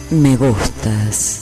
Me gustas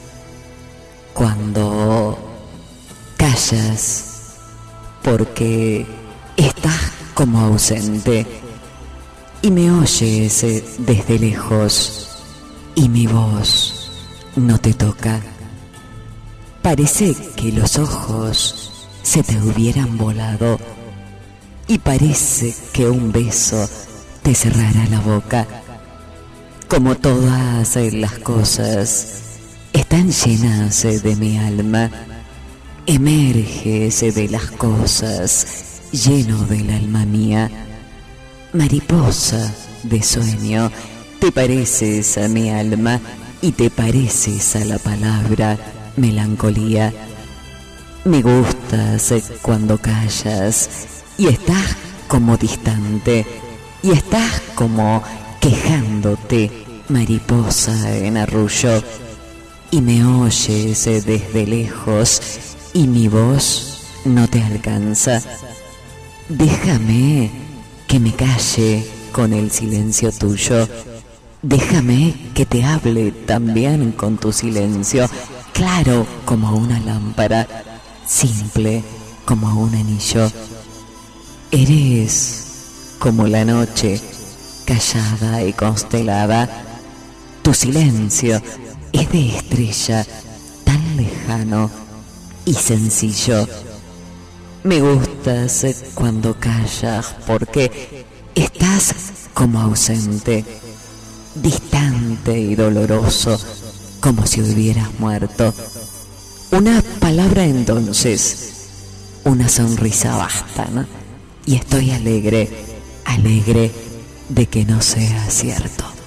cuando callas porque estás como ausente y me oyes desde lejos y mi voz no te toca. Parece que los ojos se te hubieran volado y parece que un beso te cerrará la boca. Como todas las cosas están llenas de mi alma, emerges de las cosas lleno del alma mía. Mariposa de sueño, te pareces a mi alma y te pareces a la palabra melancolía. Me gustas cuando callas y estás como distante y estás como quejándote, mariposa en arrullo, y me oyes desde lejos y mi voz no te alcanza. Déjame que me calle con el silencio tuyo. Déjame que te hable también con tu silencio, claro como una lámpara, simple como un anillo. Eres como la noche, callada y constelada. Tu silencio es de estrella, tan lejano y sencillo. Me gustas cuando callas porque estás como ausente, distante y doloroso, como si hubieras muerto. Una palabra entonces, una sonrisa bastan, y estoy alegre, alegre de que no sea cierto.